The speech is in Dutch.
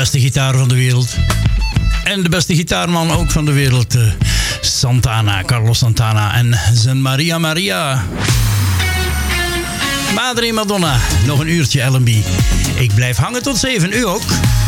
beste gitaar van de wereld. En de beste gitaarman ook van de wereld. Santana, Carlos Santana en zijn Maria Maria. Madre Madonna, nog een uurtje L&B. Ik blijf hangen tot 7, u ook.